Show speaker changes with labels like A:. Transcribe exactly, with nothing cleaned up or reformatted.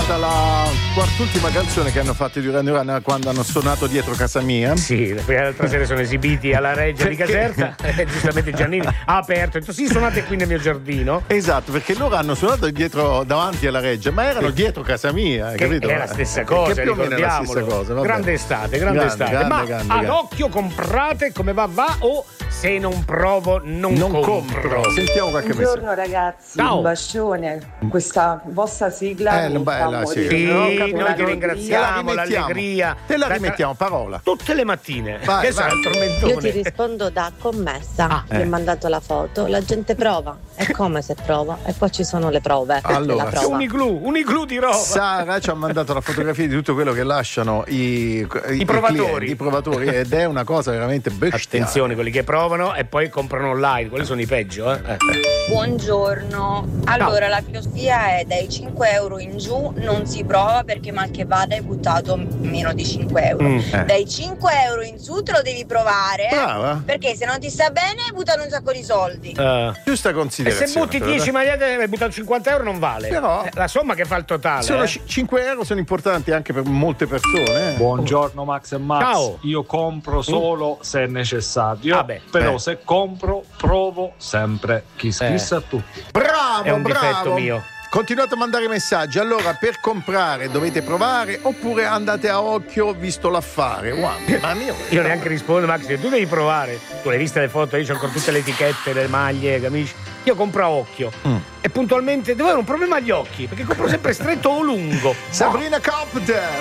A: stata la quart'ultima canzone che hanno fatto i Duran Duran quando hanno suonato dietro casa mia.
B: Sì, l'altra sera sono esibiti alla Reggia di Caserta e giustamente Giannini ha aperto e ha detto sì, suonate qui nel mio giardino.
A: Esatto, perché loro hanno suonato dietro davanti alla Reggia, ma erano dietro casa mia,
B: che
A: capito?
B: è la stessa cosa,
A: che più o meno è la stessa
B: ricordiamolo.
A: cosa. Vabbè.
B: Grande estate, grande,
A: Grande,
B: estate.
A: grande,
B: ma
A: grande,
B: ad
A: grande.
B: occhio comprate, come va va o se non provo non,
A: Non
B: compro.
A: compro. Sentiamo qualche messaggio.
C: Buongiorno ragazzi,
B: Ciao.
C: un bacione. Questa vostra sigla
A: Eh,
C: mi
A: bella,
C: fa
A: sì.
C: morire.
B: Sì,
A: No,
B: noi
A: capito.
B: ti
C: L'allegria.
B: ringraziamo,
A: Te la rimettiamo.
B: l'allegria.
A: Te la
B: Da-
A: rimettiamo, parola.
B: Tutte le mattine.
A: Vai,
B: che sarà
A: vai.
B: il tormentone?
D: Io ti rispondo da commessa,
B: Ah,
D: mi
A: eh.
D: ha mandato la foto, la gente prova, è come se prova e poi ci sono le prove
A: Allora,
D: della prova.
B: Un igloo, un igloo di roba.
A: Sara ci ha mandato la fotografia di tutto quello che lasciano i, i,
B: provatori.
A: clienti, i provatori ed è una cosa veramente bestiale.
B: Attenzione, quelli che provano e poi comprano online, quelli sono i peggio, eh.
E: Buongiorno, allora la filosofia è dai cinque euro in giù non si prova perché mal che vada hai buttato meno di cinque euro.
B: Mm.
A: Eh.
E: Dai cinque euro in su te lo devi provare
A: Brava.
E: perché se non ti sta bene hai buttato un sacco di soldi.
B: Eh.
A: Giusta
B: E
A: considerazione.
B: se butti dieci magliette e hai buttato cinquanta euro non vale.
A: Però-
B: Eh, la somma che fa il totale.
A: Sono
B: eh.
A: c- cinque euro sono importanti anche per molte persone. eh.
F: Buongiorno Max e Max,
B: Ciao.
F: io compro solo se è necessario,
B: Ah beh,
F: però
A: eh.
F: se compro provo sempre. Kiss
B: Eh.
F: kiss a tutti.
A: Bravo,
B: È un
A: bravo.
B: difetto mio.
A: Continuate a mandare messaggi. Allora, per comprare dovete provare oppure andate a occhio visto l'affare. Wow, ma mio.
B: Io neanche rispondo, Max, tu devi provare. Tu l'hai vista le foto, io ho ancora tutte le etichette, le maglie, le camicie. Io compro a occhio.
A: Mm.
B: E puntualmente devo avere un problema agli occhi, perché compro sempre stretto o lungo.
A: Sabrina Carpenter.